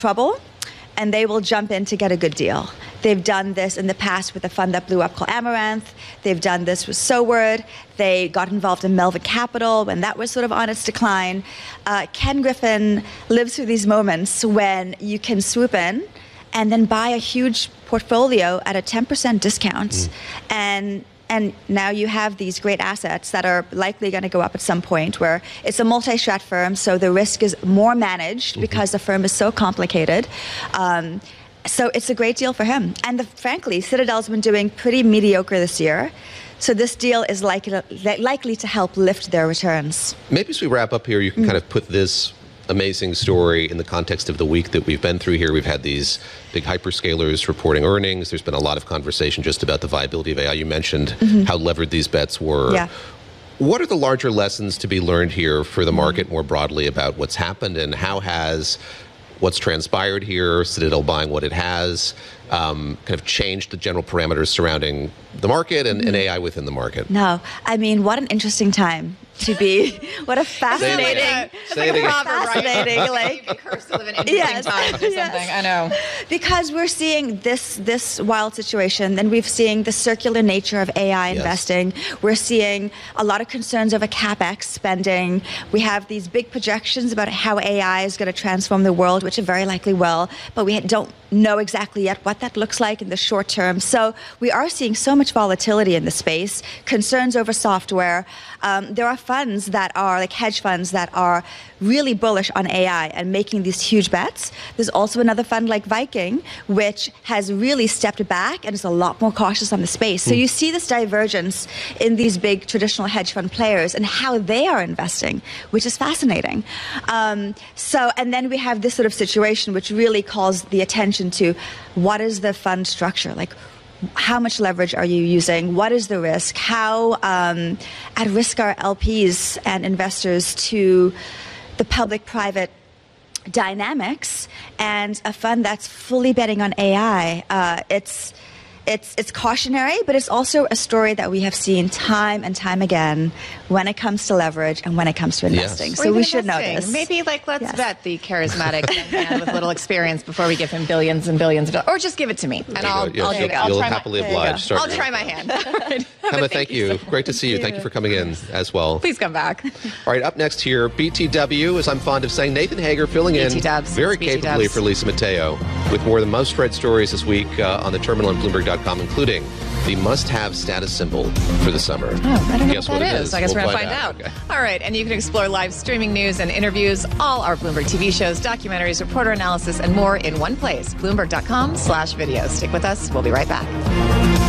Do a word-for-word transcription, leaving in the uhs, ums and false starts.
trouble, and they will jump in to get a good deal. They've done this in the past with a fund that blew up called Amaranth. They've done this with Soward. They got involved in Melvin Capital when that was sort of on its decline. Uh, Ken Griffin lives through these moments when you can swoop in and then buy a huge portfolio at a ten percent discount. Mm. And And now you have these great assets that are likely going to go up at some point, where it's a multi-strat firm, so the risk is more managed mm-hmm. because the firm is so complicated. Um, so it's a great deal for him. And the, frankly, Citadel's been doing pretty mediocre this year. So this deal is likely to, likely to help lift their returns. Maybe as we wrap up here, you can mm-hmm. kind of put this amazing story in the context of the week that we've been through here. We've had these big hyperscalers reporting earnings. There's been a lot of conversation just about the viability of A I. You mentioned mm-hmm. how levered these bets were. Yeah. What are the larger lessons to be learned here for the market more broadly about what's happened, and how has what's transpired here, Citadel buying what it has, um, kind of changed the general parameters surrounding the market and, mm-hmm. and A I within the market? No. I mean, what an interesting time to be. What a fascinating, Say it again. fascinating, like, a cursive of an interesting yes, time or something. yes. I know. Because we're seeing this this wild situation, then we're seeing the circular nature of A I yes. investing. We're seeing a lot of concerns over CapEx spending. We have these big projections about how A I is going to transform the world, which it very likely will, but we don't know exactly yet what that looks like in the short term. So we are seeing so much volatility in the space, concerns over software. Um, there are funds that are, like hedge funds, that are really bullish on A I and making these huge bets. There's also another fund like Viking, which has really stepped back and is a lot more cautious on the space. So mm. you see this divergence in these big traditional hedge fund players and how they are investing, which is fascinating. Um, so, and then we have this sort of situation which really calls the attention to what is the fund structure? Like, how much leverage are you using? What is the risk? How um, at risk are L Ps and investors to the public-private dynamics? And a fund that's fully betting on A I, uh, it's It's it's cautionary, but it's also a story that we have seen time and time again when it comes to leverage and when it comes to investing. Yes. So we should know investing. this. Maybe, like, let's yes. vet the charismatic young man with little experience before we give him billions and billions of dollars. Or just give it to me, and I'll, yes, I'll, you'll, I'll, you'll try happily my, oblige. I'll try my hand. Right. Emma, thank you. Great to see you. Thank you for coming in as well. Please come back. All right, up next here, B T W, as I'm fond of saying, Nathan Hager filling in very capably for Lisa Mateo with more than most read stories this week uh, on the terminal and Bloomberg dot com, including the must-have status symbol for the summer. Oh, I don't know Guess what that what is. is. I guess We'll we're going to find find out. out. Okay. All right, and you can explore live streaming news and interviews, all our Bloomberg T V shows, documentaries, reporter analysis, and more in one place, Bloomberg dot com slash videos. Stick with us. We'll be right back.